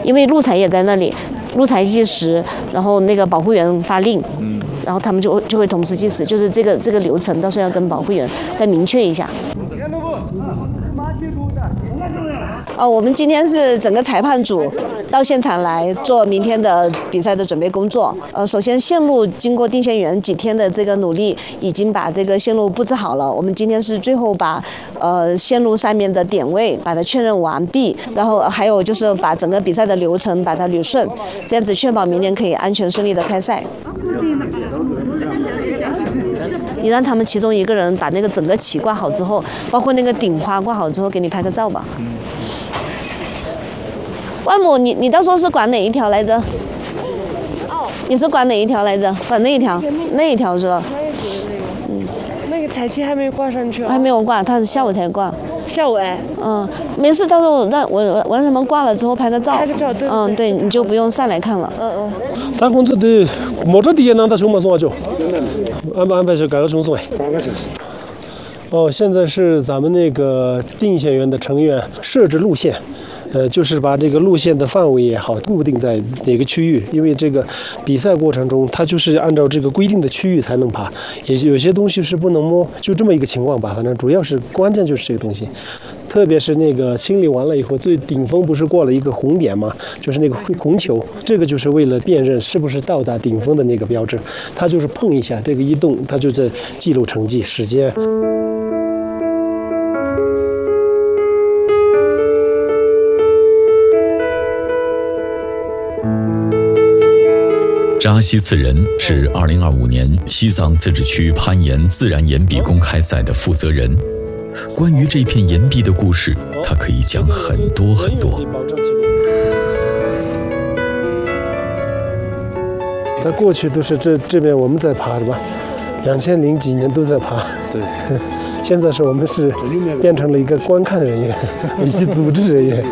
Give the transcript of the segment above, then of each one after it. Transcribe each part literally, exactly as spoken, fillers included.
因为路财也在那里，路财计时，然后那个保护员发令，嗯，然后他们就就会同时计时，就是这个这个流程，到时候要跟保护员再明确一下。哦，我们今天是整个裁判组到现场来做明天的比赛的准备工作。呃，首先线路经过定线员几天的这个努力，已经把这个线路布置好了。我们今天是最后把呃线路上面的点位把它确认完毕，然后还有就是把整个比赛的流程把它捋顺，这样子确保明天可以安全顺利的开赛。你让他们其中一个人把那个整个旗挂好之后，包括那个顶花挂好之后，给你拍个照吧。万母，你你到时候是管哪一条来着？哦，你是管哪一条来着？管那一条，那一条是吧？ 嗯，那个彩旗还没挂上去、哦。 还没有挂，他是下午才挂。 下午哎。 嗯，没事，到时候让我我让他们挂了之后拍个照。 拍个照，对。 嗯，对，你就不用上来看了。 嗯嗯。 但工作的没这地能到什么时候就？安排安排是改个松松哎。八个小时。哦，现在是咱们那个定线员的成员设置路线。呃，就是把这个路线的范围也好，固定在哪个区域，因为这个比赛过程中，它就是按照这个规定的区域才能爬，也有些东西是不能摸，就这么一个情况吧。反正主要是关键就是这个东西，特别是那个清理完了以后，最顶峰不是过了一个红点嘛，就是那个红球，这个就是为了辨认是不是到达顶峰的那个标志，它就是碰一下，这个一动，它就在记录成绩时间。 扎西次仁是二零二五年西藏自治区攀岩自然岩壁公开赛的负责人。关于这片岩壁的故事，他可以讲很多很多。 在过去都是这这边我们在爬的吧，两千零几年都在爬。 对。 现在是我们是变成了一个观看人员，以及组织人员。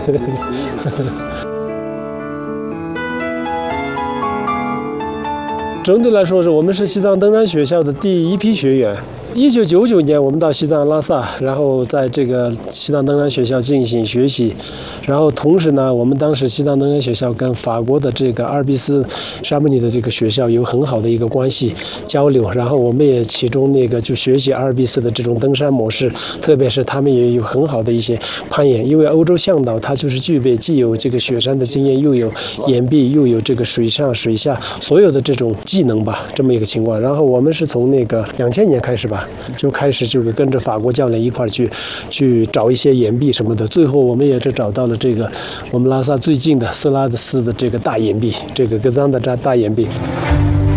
整体来说，是我们是西藏登山学校的第一批学员。一九九九年，我们到西藏拉萨，然后在这个西藏登山学校进行学习。然后同时呢，我们当时西藏登山学校跟法国的这个阿尔卑斯沙漠尼的这个学校有很好的一个关系交流。然后我们也其中那个就学习阿尔卑斯的这种登山模式，特别是他们也有很好的一些攀岩。因为欧洲向导他就是具备既有这个雪山的经验，又有岩壁，又有这个水上水下所有的这种技能吧，这么一个情况。然后我们是从那个两千年开始吧，就开始就是跟着法国教练一块儿去去找一些岩壁什么的。最后我们也是找到了这个我们拉萨最近的色拉的寺的这个大岩壁，这个格桑的大大岩壁。